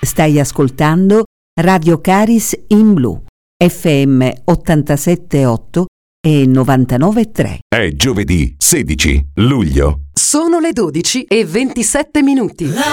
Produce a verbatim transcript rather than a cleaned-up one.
Stai ascoltando Radio Caris in Blu, F M ottantasette virgola otto e novantanove virgola tre. È giovedì sedici luglio. Sono le dodici e ventisette minuti.